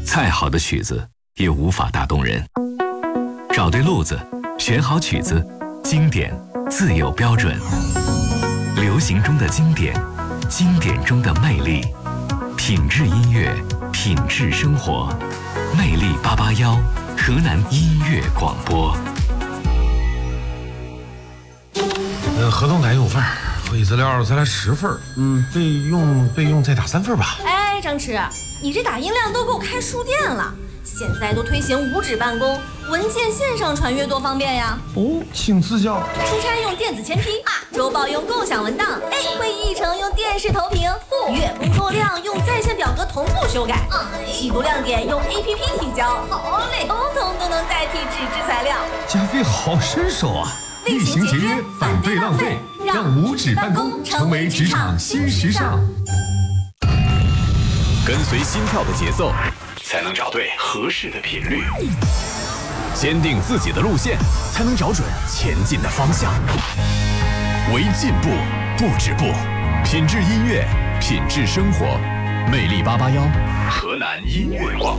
再好的曲子也无法打动人。找对路子，选好曲子，经典自有标准。流行中的经典，经典中的魅力，品质音乐，品质生活。魅力881，河南音乐广播。 合同打1份，会议资料再来10份。备用再打3份吧。 哎，张弛，你这打印量都够开书店了。现在都推行无纸办公，文件线上传阅多方便呀！ 哦，请赐教。 出差用电子签批，周报用共享文档，会议议程用电视投屏，月工作量用在线表格同步修改，季度亮点用 APP 提交，好嘞，统统都能代替纸质材料。 加菲好身手啊！ 厉行节约，反对浪费，让无纸办公成为职场新时尚。 跟随心跳的节奏， 才能找对合适的频率。 坚定自己的路线，才能找准前进的方向。为进步不止步，品质音乐，品质生活。魅力881， 河南音乐广